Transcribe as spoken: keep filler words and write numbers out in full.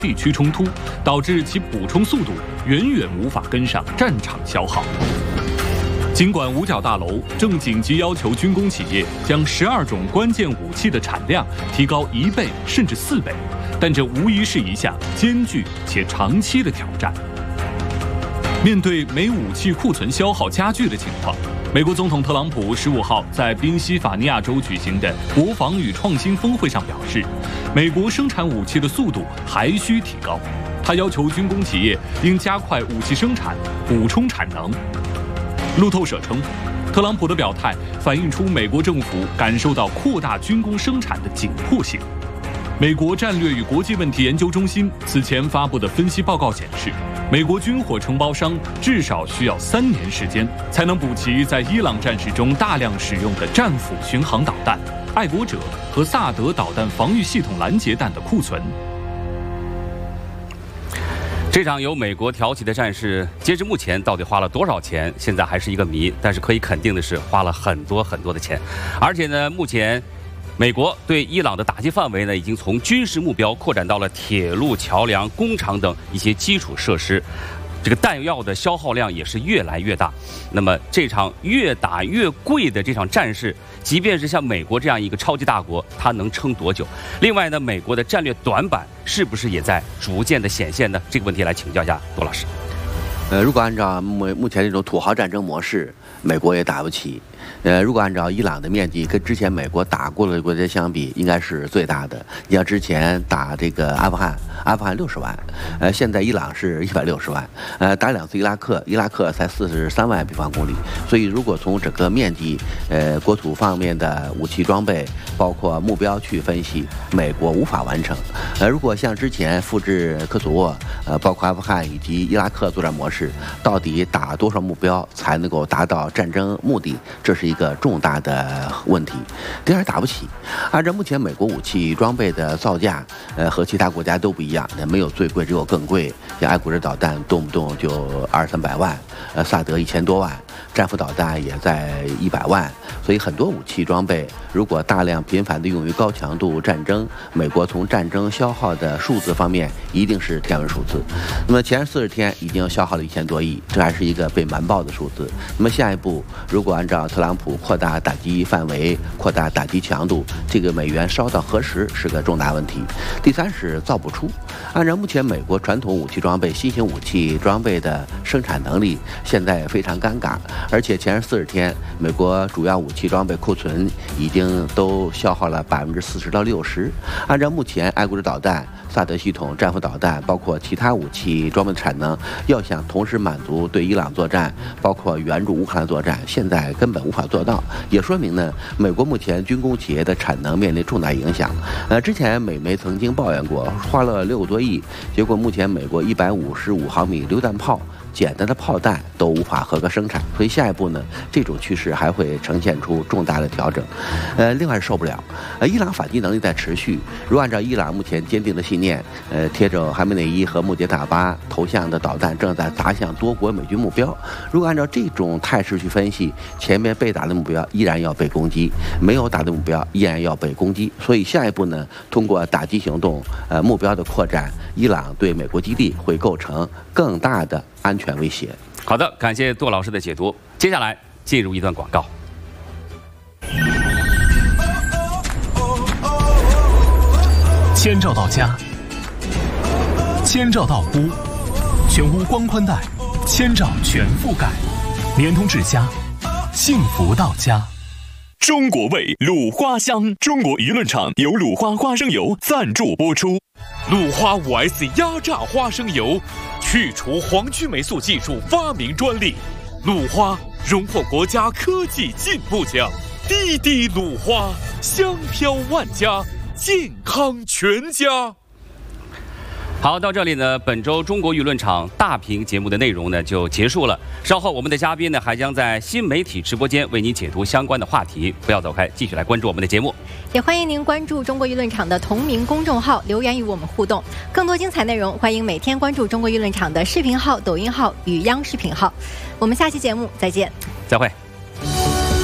地区冲突，导致其补充速度远远无法跟上战场消耗。尽管五角大楼正紧急要求军工企业将十二种关键武器的产量提高一倍甚至四倍，但这无疑是一项艰巨且长期的挑战。面对美武器库存消耗加剧的情况，美国总统特朗普十五号在宾夕法尼亚州举行的国防与创新峰会上表示，美国生产武器的速度还需提高。他要求军工企业应加快武器生产，补充产能。路透社称，特朗普的表态反映出美国政府感受到扩大军工生产的紧迫性。美国战略与国际问题研究中心此前发布的分析报告显示，美国军火承包商至少需要三年时间才能补齐在伊朗战事中大量使用的战斧巡航导弹、爱国者和萨德导弹防御系统拦截弹的库存。 这场由美国挑起的战事，截至目前到底花了多少钱，现在还是一个谜。但是可以肯定的是，花了很多很多的钱，而且呢，目前美国对伊朗的打击范围呢，已经从军事目标扩展到了铁路、桥梁、工厂等一些基础设施。这个弹药的消耗量也是越来越大。那么这场越打越贵的这场战事，即便是像美国这样一个超级大国，它能撑多久？另外呢，美国的战略短板是不是也在逐渐的显现呢？这个问题来请教一下杜老师。 呃，如果按照目目前这种土豪战争模式，美国也打不起。呃，如果按照伊朗的面积跟之前美国打过的国家相比，应该是最大的。你像之前打这个阿富汗，阿富汗六十万，呃，现在伊朗是一百六十万，呃，打两次伊拉克，伊拉克才四十三万平方公里。所以，如果从整个面积、呃国土方面的武器装备，包括目标去分析，美国无法完成。呃，如果像之前复制科索沃，呃，包括阿富汗以及伊拉克作战模式，到底打多少目标才能够达到战争目的？这是一个重大的问题。第二，打不起。按照目前美国武器装备的造价，呃，和其他国家都不一样，没有最贵，只有更贵。像爱国者导弹动不动就二三百万，呃，萨德一千多万，战斧导弹也在一百万。所以很多武器装备，如果大量频繁的用于高强度战争，美国从战争消耗的数字方面一定是天文数字。那么前四十天已经消耗了一千多亿，这还是一个被瞒报的数字。那么下一步，如果按照特朗普扩大打击范围、扩大打击强度，这个美元烧到何时是个重大问题。第三是造不出。按照目前美国传统武器装备、新型武器装备的生产能力，现在非常尴尬。而且前四十天，美国主要武器装备库存已经都消耗了百分之四十到六十。按照目前爱国者导弹、萨德系统、战斧导弹，包括其他武器装备的产能，要想同时满足对伊朗作战，包括援助乌克兰作战，现在根本无法做到。也说明呢，美国目前军工企业的产能面临重大影响。呃，之前美媒曾经抱怨过，花了六个多亿，结果目前美国一百五十五毫米榴弹炮，简单的炮弹都无法合格生产，所以下一步呢，这种趋势还会呈现出重大的调整。呃，另外是受不了，呃，伊朗反击能力在持续。如按照伊朗目前坚定的信念，呃，贴着哈梅内伊和穆杰塔巴头像的导弹正在砸向多国美军目标。如果按照这种态势去分析，前面被打的目标依然要被攻击，没有打的目标依然要被攻击。所以下一步呢，通过打击行动，呃，目标的扩展，伊朗对美国基地会构成更大的安全威胁。 好的，感谢杜老师的解读。接下来进入一段广告。 千兆到家，千兆到屋，全屋光宽带，千兆全覆盖，联通至家，幸福到家。 中国味鲁花香，中国舆论场由鲁花花生油赞助播出。鲁花 五 S 压榨花生油，去除黄曲霉素技术发明专利。鲁花荣获国家科技进步奖。滴滴鲁花，香飘万家，健康全家。 好，到这里呢，本周中国舆论场大评节目的内容呢就结束了。稍后我们的嘉宾呢还将在新媒体直播间为您解读相关的话题，不要走开，继续来关注我们的节目。 也欢迎您关注中国舆论场的同名公众号，留言与我们互动。更多精彩内容，欢迎每天关注中国舆论场的视频号、抖音号与央视频号。我们下期节目再见， 再会。